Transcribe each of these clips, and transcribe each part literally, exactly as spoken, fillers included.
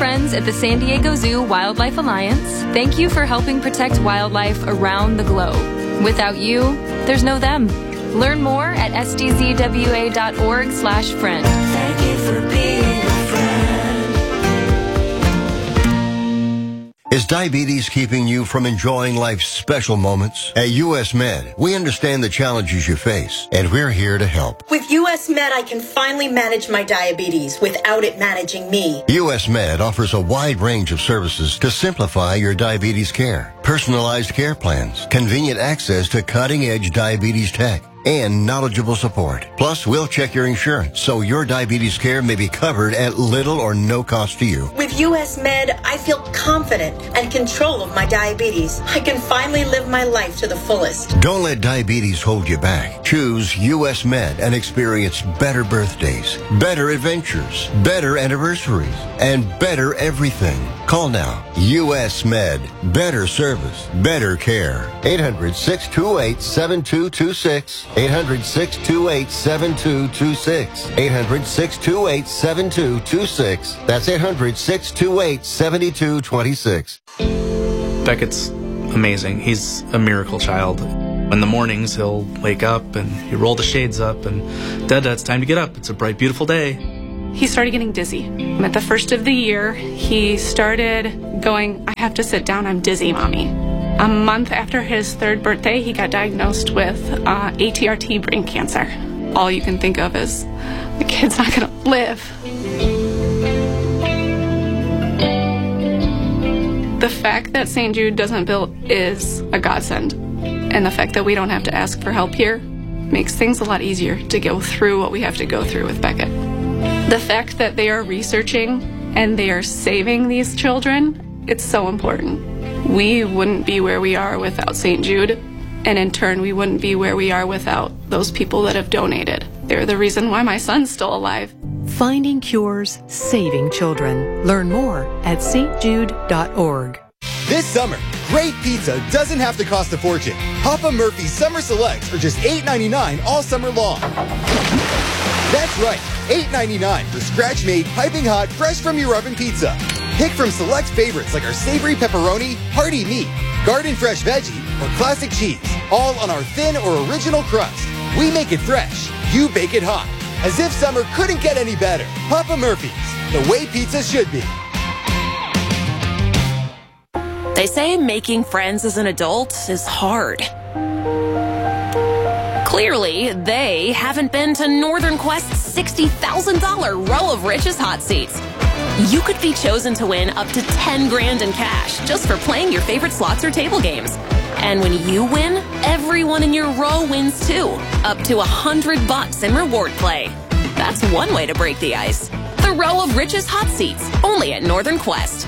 friends at the San Diego Zoo Wildlife Alliance, thank you for helping protect wildlife around the globe. Without you, there's no them. Learn more at s d z w a dot org slash friend. Thank you for being a friend. Is diabetes keeping you from enjoying life's special moments? At U S Med, we understand the challenges you face, and we're here to help. With U S Med, I can finally manage my diabetes without it managing me. U S Med offers a wide range of services to simplify your diabetes care. Personalized care plans, convenient access to cutting-edge diabetes tech, and knowledgeable support. Plus, we'll check your insurance so your diabetes care may be covered at little or no cost to you. With U S Med, I feel confident and control of my diabetes. I can finally live my life to the fullest. Don't let diabetes hold you back. Choose U S Med and experience better birthdays, better adventures, better anniversaries, and better everything. Call now. U S Med. Better service, better care. eight hundred, six two eight, seven two two six. eight hundred, six two eight, seven two two six. eight hundred, six two eight, seven two two six. That's eight hundred, six two eight, seven two two six. Beckett's amazing. He's a miracle child. In the mornings, he'll wake up and he roll the shades up and, Dada, it's time to get up. It's a bright, beautiful day. He started getting dizzy. At the first of the year, he started going, I have to sit down, I'm dizzy, Mommy. A month after his third birthday, he got diagnosed with uh, A T R T brain cancer. All you can think of is, the kid's not going to live. The fact that Saint Jude doesn't bill is a godsend. And the fact that we don't have to ask for help here makes things a lot easier to go through what we have to go through with Beckett. The fact that they are researching and they are saving these children, it's so important. We wouldn't be where we are without Saint Jude, and in turn, we wouldn't be where we are without those people that have donated. They're the reason why my son's still alive. Finding cures, saving children. Learn more at s t jude dot org. This summer, great pizza doesn't have to cost a fortune. Papa Murphy's Summer Selects are just eight ninety-nine all summer long. That's right, eight ninety-nine for scratch-made, piping hot, fresh from your oven pizza. Pick from select favorites like our savory pepperoni, hearty meat, garden fresh veggie, or classic cheese, all on our thin or original crust. We make it fresh, you bake it hot. As if summer couldn't get any better. Papa Murphy's, the way pizza should be. They say making friends as an adult is hard. Clearly, they haven't been to Northern Quest's sixty thousand dollars Row of Riches hot seats. You could be chosen to win up to ten grand in cash just for playing your favorite slots or table games. And when you win, everyone in your row wins too, up to a hundred bucks in reward play. That's one way to break the ice. The Row of Riches hot seats, only at Northern Quest.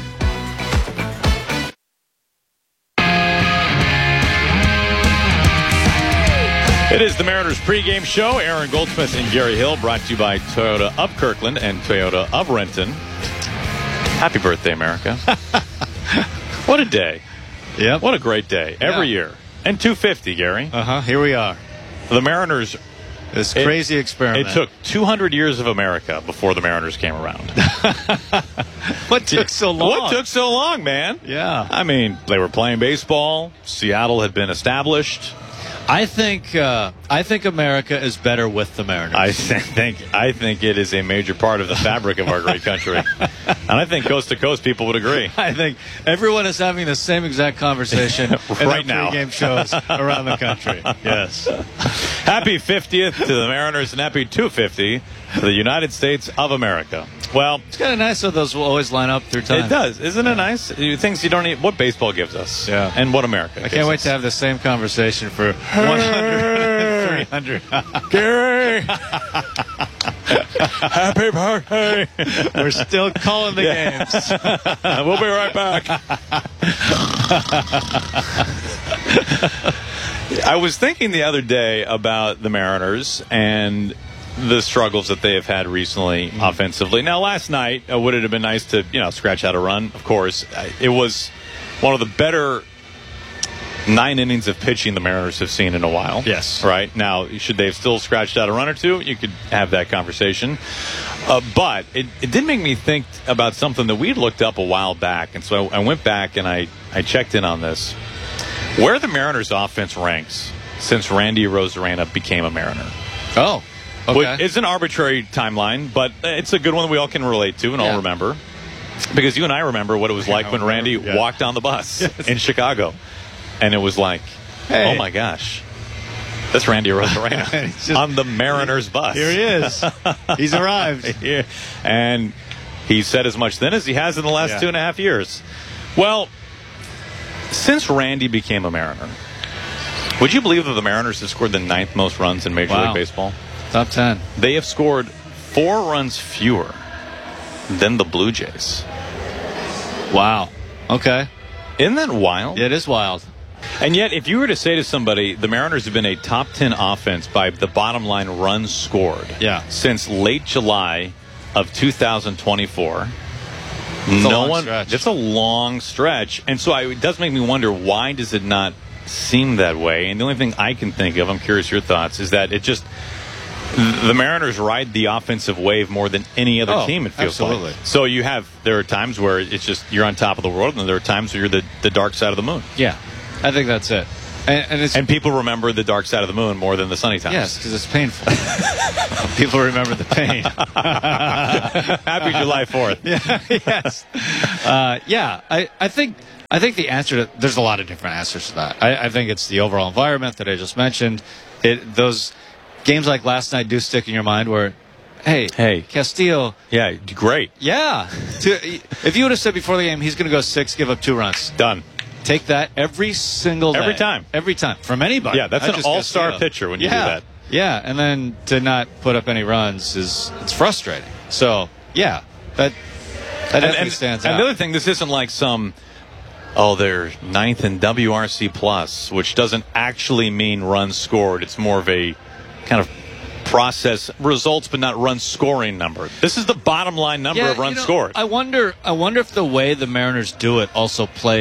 It is the Mariners pregame show. Aaron Goldsmith and Gary Hill, brought to you by Toyota of Kirkland and Toyota of Renton. Happy birthday, America. What a day. Yep. What a great day. Every yeah. year. And two hundred fifty, Gary. Uh-huh. Here we are. The Mariners. This crazy it, experiment. It took two hundred years of America before the Mariners came around. What took so long? What took so long, man? Yeah. I mean, they were playing baseball. Seattle had been established. I think uh, I think America is better with the Mariners. I think I think it is a major part of the fabric of our great country, and I think coast to coast people would agree. I think everyone is having the same exact conversation right in now. Game shows around the country. Yes. Happy fiftieth to the Mariners and happy two hundred fifty to the United States of America. Well, it's kind of nice how those will always line up through time. It does, isn't yeah. it nice? Things you don't need. What baseball gives us, yeah, and what America. I can't wait us. to have the same conversation for one hundred, three hundred. Gary, happy birthday! We're still calling the yeah. games. We'll be right back. I was thinking the other day about the Mariners and the struggles that they have had recently mm-hmm. offensively. Now, last night, uh, would it have been nice to, you know, scratch out a run? Of course. Uh, it was one of the better nine innings of pitching the Mariners have seen in a while. Yes. Right? Now, should they have still scratched out a run or two? You could have that conversation. Uh, but it, it did make me think about something that we looked up a while back. And so I, I went back and I, I checked in on this. Where the Mariners' offense ranks since Randy Arozarena became a Mariner. Oh, okay. Well, it's an arbitrary timeline, but it's a good one that we all can relate to and yeah. all remember. Because you and I remember what it was like when Randy yeah. walked on the bus yes. in Chicago. And it was like, hey. oh my gosh. That's Randy Arozarena just, on the Mariners bus. Here he is. He's arrived. yeah. And he said as much then as he has in the last yeah. two and a half years. Well, since Randy became a Mariner, would you believe that the Mariners have scored the ninth most runs in Major wow. League Baseball? Top ten. They have scored four runs fewer than the Blue Jays. Wow. Okay. Isn't that wild? It is wild. And yet, if you were to say to somebody, the Mariners have been a top ten offense by the bottom line runs scored yeah. since late July of two thousand twenty-four. It's no one. Stretch. It's a long stretch. And so I, it does make me wonder, why does it not seem that way? And the only thing I can think of, I'm curious your thoughts, is that it just, the Mariners ride the offensive wave more than any other oh, team, it feels absolutely. like. So you have, there are times where it's just, you're on top of the world, and there are times where you're the, the dark side of the moon. Yeah, I think that's it. And, and, it's, and people remember the dark side of the moon more than the sunny times. Yes, because it's painful. People remember the pain. Happy July fourth. Yeah, yes. Uh, yeah, I, I think I think the answer to, there's a lot of different answers to that. I, I think it's the overall environment that I just mentioned. It those games like last night do stick in your mind where, hey, hey, Castillo. Yeah, great. Yeah. To, if you would have said before the game, he's going to go six, give up two runs. Done. Take that every single day. Every time. Every time. From anybody. Yeah, that's an all-star Castillo. pitcher when you yeah. do that. Yeah, and then to not put up any runs is it's frustrating. So, yeah, that, that definitely and, stands and, out. And the other thing, this isn't like some, oh, they're ninth in W R C plus, which doesn't actually mean runs scored. It's more of a kind of process results but not run scoring number. This is the bottom line number yeah, of runs you know, scored. I wonder I wonder if the way the Mariners do it also plays